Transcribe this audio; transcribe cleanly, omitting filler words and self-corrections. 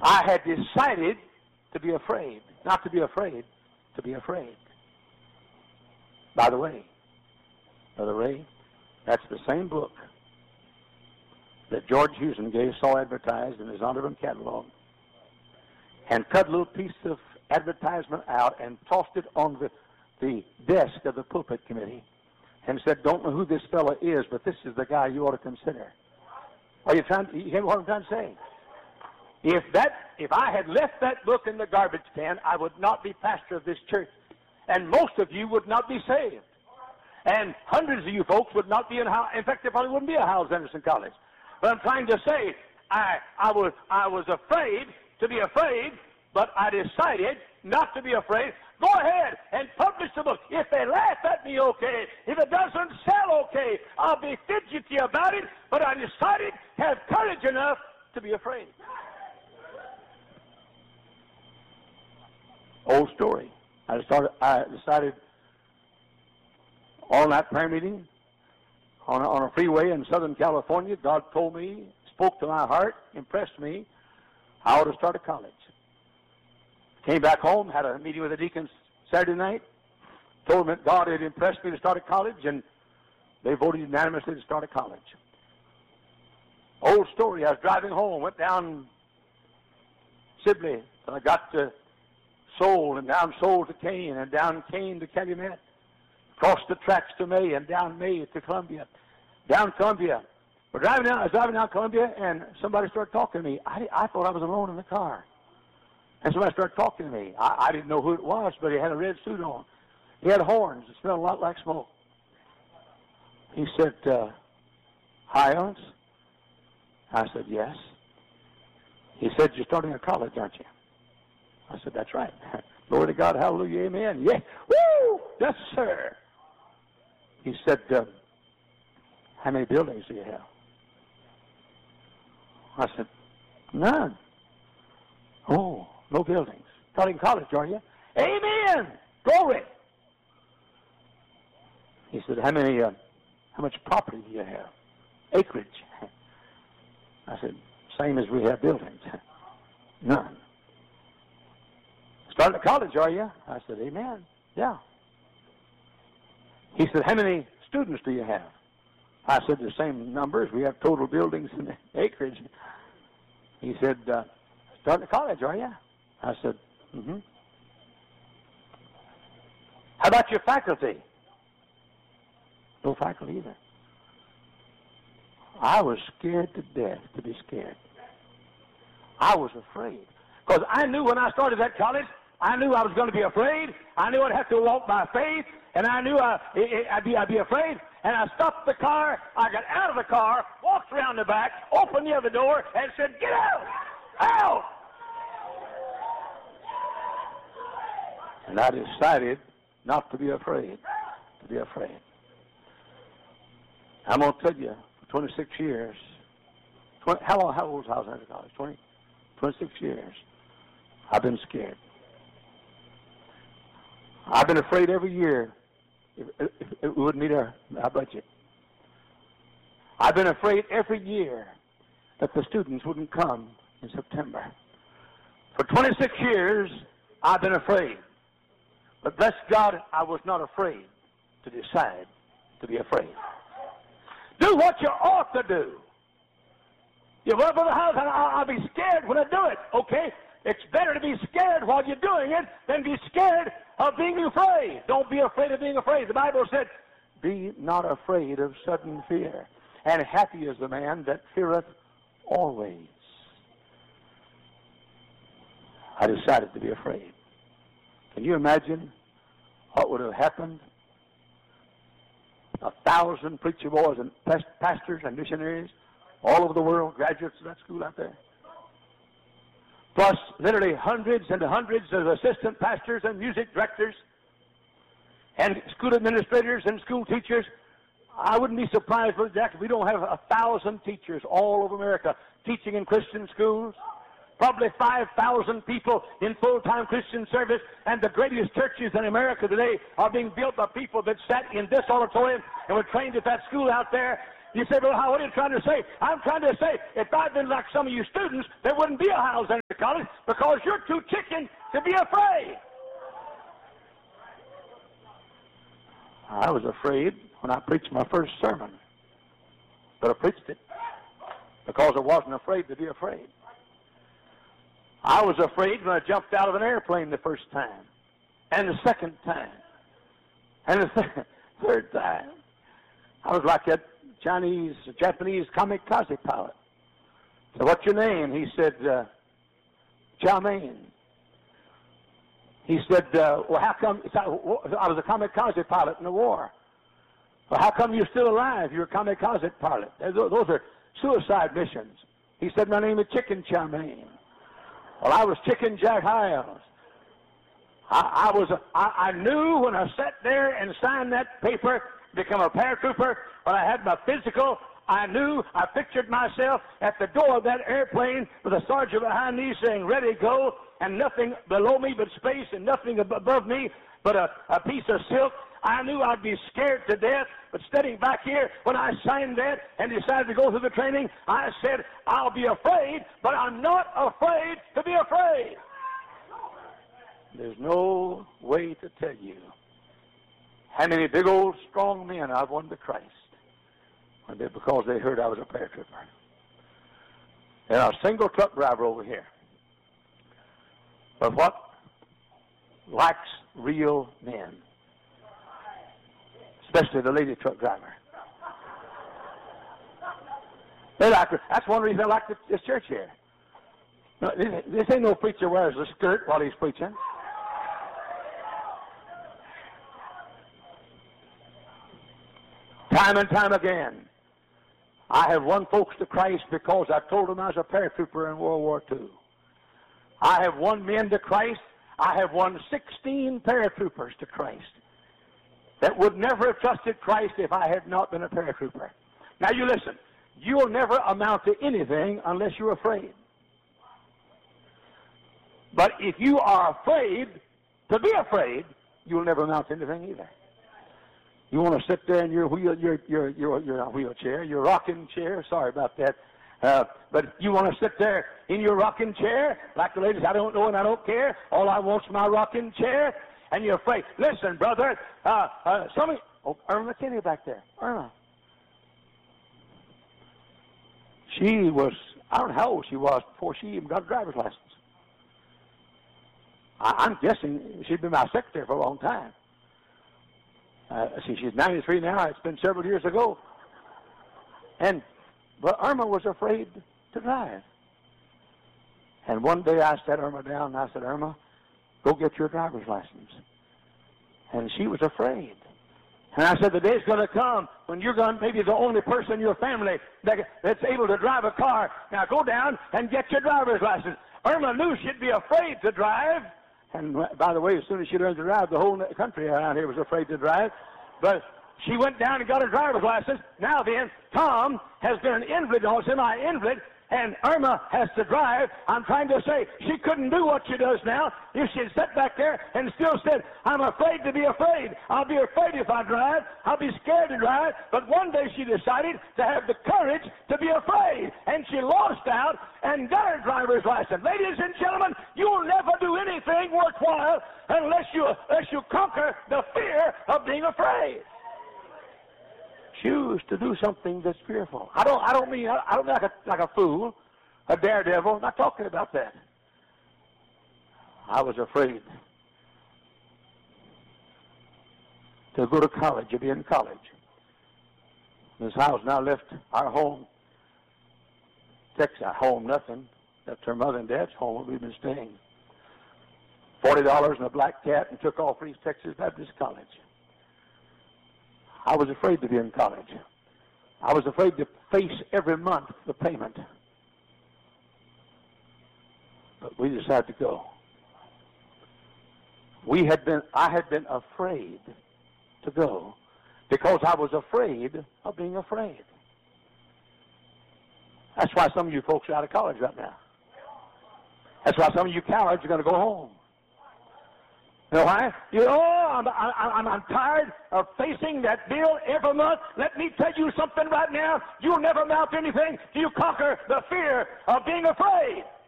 I had decided to be afraid. Not to be afraid, to be afraid. By the way, Brother Ray, that's the same book that George Hewson saw advertised in his Onderman catalog, and cut a little piece of advertisement out and tossed it on the desk of the pulpit committee and said, "Don't know who this fellow is, but this is the guy you ought to consider." You hear what I'm trying to say? If I had left that book in the garbage can, I would not be pastor of this church, and most of you would not be saved, and hundreds of you folks would not be in fact, there probably wouldn't be a Howells Anderson College. But I'm trying to say, I was afraid to be afraid, but I decided not to be afraid. Go ahead and publish the book. If they laugh at me, okay. If it doesn't sell, okay. I'll be fidgety about it, but I decided to have courage enough to be afraid. Old story. I decided all night prayer meeting on a freeway in Southern California. God told me, spoke to my heart, impressed me, I ought to start a college. Came back home, had a meeting with the deacons Saturday night, told them that God had impressed me to start a college, and they voted unanimously to start a college. Old story, I was driving home, went down Sibley, and I got to Seoul, and down Seoul to Kane, and down Kane to Calumet, across the tracks to May, and down May to Columbia. Down Columbia. I was driving down Columbia, and somebody started talking to me. I thought I was alone in the car. And somebody started talking to me. I didn't know who it was, but he had a red suit on. He had horns. It smelled a lot like smoke. He said, "Hi, Owens?" I said, "Yes." He said, "You're starting a college, aren't you?" I said, "That's right." Glory to God, hallelujah, amen. Yeah. Woo! Yes, sir. He said, "How many buildings do you have?" I said, "None." "Oh, no buildings. Starting college, are you?" "Amen! Glory!" He said, how much property do you have?" "Acreage." I said, "Same as we have buildings." "None." "Starting a college, are you?" I said, "Amen. Yeah." He said, "How many students do you have?" I said, "The same numbers. We have total buildings and acreage." He said, "Starting a college, are you?" I said, "Mm-hmm." "How about your faculty?" "No faculty either." I was scared to death to be scared. I was afraid. Because I knew when I started that college, I knew I was going to be afraid. I knew I'd have to walk by faith, and I knew I'd be afraid. And I stopped the car. I got out of the car, walked around the back, opened the other door, and said, "Get out! Out!" And I decided not to be afraid, to be afraid. I'm going to tell you, for 26 years, how old was Howells Anderson College? 26 years, I've been scared. I've been afraid every year if it wouldn't meet our budget. I've been afraid every year that the students wouldn't come in September. For 26 years, I've been afraid. But bless God, I was not afraid to decide to be afraid. Do what you ought to do. You run for the house, and I'll be scared when I do it, okay? It's better to be scared while you're doing it than be scared of being afraid. Don't be afraid of being afraid. The Bible said, "Be not afraid of sudden fear, and happy is the man that feareth always." I decided to be afraid. Can you imagine what would have happened? 1,000 preacher boys and pastors and missionaries all over the world, graduates of that school out there, plus literally hundreds and hundreds of assistant pastors and music directors and school administrators and school teachers. I wouldn't be surprised, Brother Jack, if we don't have 1,000 teachers all over America teaching in Christian schools. Probably 5,000 people in full-time Christian service, and the greatest churches in America today are being built by people that sat in this auditorium and were trained at that school out there. You say, "Well, what are you trying to say?" I'm trying to say, if I'd been like some of you students, there wouldn't be a Howells Anderson college because you're too chicken to be afraid. I was afraid when I preached my first sermon, but I preached it because I wasn't afraid to be afraid. I was afraid when I jumped out of an airplane the first time, and the second time, and the third time. I was like that Japanese kamikaze pilot. So, what's your name? He said, Chow Mein. He said, well, how come? I was a kamikaze pilot in the war. Well, how come you're still alive? You're a kamikaze pilot. Those are suicide missions. He said, my name is Chicken Chow Mein. Well, I was Chicken Jack Hiles. I knew when I sat there and signed that paper to become a paratrooper, when I had my physical, I knew, I pictured myself at the door of that airplane with a sergeant behind me saying, ready, go, and nothing below me but space and nothing above me but a piece of silk. I knew I'd be scared to death, but standing back here, when I signed that and decided to go through the training, I said, I'll be afraid, but I'm not afraid to be afraid. There's no way to tell you how many big old strong men I've won to Christ because they heard I was a paratrooper. And a single truck driver over here. But what lacks real men? Especially the lady truck driver. That's one reason I like this church here. No, this ain't no preacher wears a skirt while he's preaching. Time and time again, I have won folks to Christ because I told them I was a paratrooper in World War II. I have won men to Christ. I have won 16 paratroopers to Christ that would never have trusted Christ if I had not been a paratrooper. Now you listen, you'll never amount to anything unless you're afraid. But if you are afraid to be afraid, you'll never amount to anything either. You want to sit there in your wheelchair, your rocking chair. Sorry about that. But you want to sit there in your rocking chair, like the ladies, I don't know and I don't care. All I want's my rocking chair. And you're afraid. Listen, brother, Irma Kinney back there. Irma. She was, I don't know how old she was before she even got a driver's license. I'm guessing she'd been my secretary for a long time. She's 93 now. It's been several years ago. But Irma was afraid to drive. And one day I sat Irma down and I said, Irma, go get your driver's license. And she was afraid. And I said, the day's going to come when you're going to maybe the only person in your family that's able to drive a car. Now go down and get your driver's license. Irma knew she'd be afraid to drive. And by the way, as soon as she learned to drive, the whole country around here was afraid to drive. But she went down and got her driver's license. Now then, Tom has been an invalid, or semi-invalid, and Irma has to drive. I'm trying to say she couldn't do what she does now if she'd sat back there and still said, I'm afraid to be afraid. I'll be afraid if I drive. I'll be scared to drive. But one day she decided to have the courage to be afraid, and she lost out and got her driver's license. Ladies and gentlemen, you'll never do anything worthwhile unless you conquer the fear of being afraid. Choose to do something that's fearful. I don't mean like a fool, a daredevil. I'm not talking about that. I was afraid to go to college, to be in college. This house now left our home, Texas, home nothing. That's her mother and dad's home where we've been staying. $40 and a black cat, and took off for East Texas Baptist College. I was afraid to be in college. I was afraid to face every month the payment. But we decided to go. I had been afraid to go because I was afraid of being afraid. That's why some of you folks are out of college right now. That's why some of you cowards are going to go home. You know why? I'm tired of facing that bill every month. Let me tell you something right now. You'll never amount to anything till you conquer the fear of being afraid.